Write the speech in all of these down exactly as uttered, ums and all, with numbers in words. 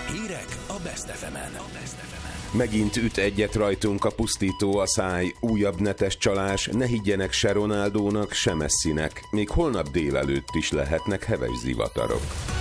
Hírek a Best ef emen. Megint üt egyet rajtunk a pusztító a száj, újabb netes csalás, ne higgyenek se Ronaldónak, se Messinek. Még holnap délelőtt is lehetnek heves zivatarok.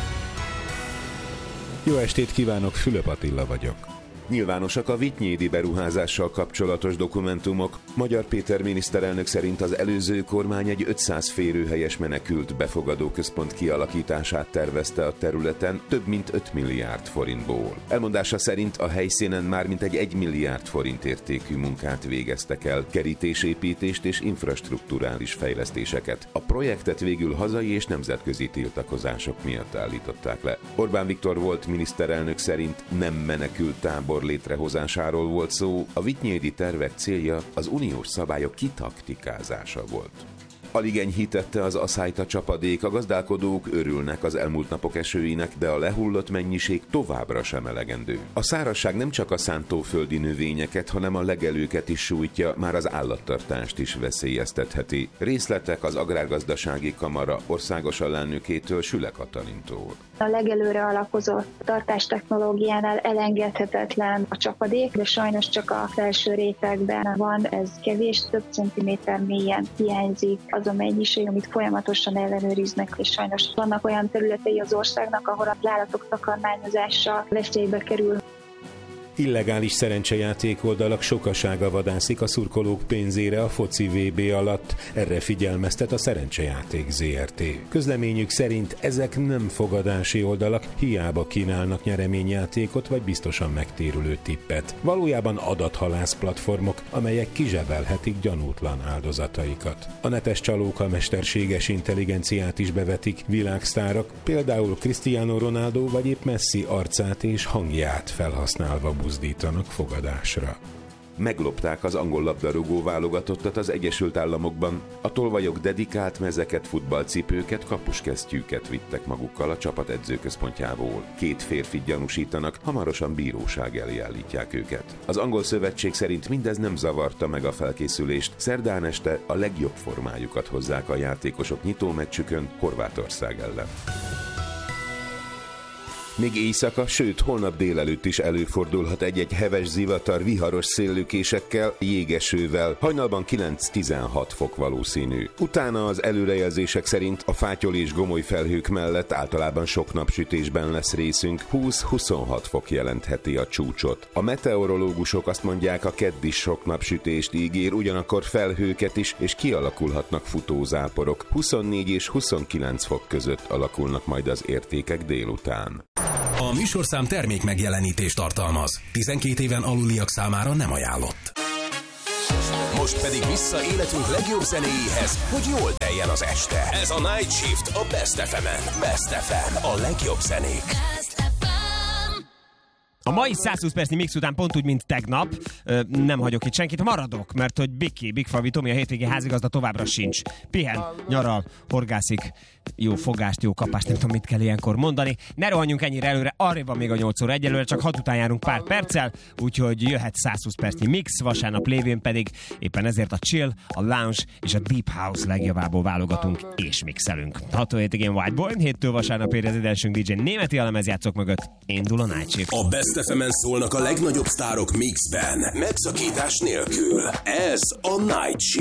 Jó estét kívánok, Fülöp Attila vagyok. Nyilvánosak a vitynédi beruházással kapcsolatos dokumentumok. Magyar Péter miniszterelnök szerint az előző kormány egy ötszáz férőhelyes menekült befogadó központ kialakítását tervezte a területen több mint öt milliárd forintból. Elmondása szerint a helyszínen már mintegy egy milliárd forint értékű munkát végeztek el, kerítésépítést és infrastrukturális fejlesztéseket. A projektet végül hazai és nemzetközi tiltakozások miatt állították le. Orbán Viktor volt miniszterelnök szerint nem menekült tábor létrehozásáról volt szó, a vitynédi tervek célja az uniós szabályok kitaktikázása volt. Alig enyhítette az aszályt a csapadék, a gazdálkodók örülnek az elmúlt napok esőinek, de a lehullott mennyiség továbbra sem elegendő. A szárazság nem csak a szántóföldi növényeket, hanem a legelőket is sújtja, már az állattartást is veszélyeztetheti. Részletek az Agrárgazdasági Kamara országos alelnökétől, Süle Katalintól. A legelőre alapozott tartástechnológiánál elengedhetetlen a csapadék, de sajnos csak a felső rétegben van, ez kevés, több centiméter mélyen hiányzik az a mennyiség, amit folyamatosan ellenőriznek, és sajnos vannak olyan területei az országnak, ahol az állatok takarmányozása veszélybe kerül. Illegális szerencsejáték oldalak sokasága vadászik a szurkolók pénzére a foci vé bé alatt, erre figyelmeztet a Szerencsejáték zé er té. Közleményük szerint ezek nem fogadási oldalak, hiába kínálnak nyereményjátékot vagy biztosan megtérülő tippet. Valójában adathalász platformok, amelyek kizsebelhetik gyanútlan áldozataikat. A netes csalók a mesterséges intelligenciát is bevetik, világsztárok, például Cristiano Ronaldo vagy épp Messi arcát és hangját felhasználva buzdítanak fogadásra. Meglopták az angol labdarúgó válogatottat az Egyesült Államokban. A tolvajok dedikált mezeket, futballcipőket, kapuskesztyűket vittek magukkal a csapat edzőközpontjából. Két férfit gyanúsítanak, hamarosan bíróság elé állítják őket. Az angol szövetség szerint mindez nem zavarta meg a felkészülést. Szerdán este a legjobb formájukat hozzák a játékosok nyitómeccsükön Horvátország ellen. Még éjszaka, sőt holnap délelőtt is előfordulhat egy-egy heves zivatar viharos széllökésekkel, jégesővel, hajnalban kilenc-tizenhat fok valószínű. Utána az előrejelzések szerint a fátyol és gomoly felhők mellett általában sok napsütésben lesz részünk, húsz-huszonhat fok jelentheti a csúcsot. A meteorológusok azt mondják, a kedd is sok napsütést ígér, ugyanakkor felhőket is, és kialakulhatnak futózáporok. huszonnégy és huszonkilenc fok között alakulnak majd az értékek délután. A műsorszám termék megjelenítést tartalmaz. tizenkét éven aluliak számára nem ajánlott. Most pedig vissza életünk legjobb zenéjéhez, hogy jól teljen az este. Ez a Night Shift a Best ef emen. Best ef em, a legjobb zenék. A mai százhúsz percnyi mix után pont úgy, mint tegnap, nem hagyok itt senkit, maradok, mert hogy Biki, Big Favi Tomi, a hétvégi házigazda továbbra sincs. Pihen, nyaral, horgászik, jó fogást, jó kapást, nem tudom, mit kell ilyenkor mondani. Ne rohanjunk ennyire előre, arrébb van még a nyolc óra, egyelőre csak hat után járunk pár perccel, úgyhogy jöhet százhúsz percnyi mix, vasárnap lévén pedig éppen ezért a chill, a lounge és a deep house legjavából válogatunk és mixelünk. hat óra én White Boy, héttől vasárnap rezidensünk dé dzsé németi elemezjátszók mögött indul a Night Shift. A Best ef emen szólnak a legnagyobb sztárok mixben, megszakítás nélkül. Ez a Night Shift.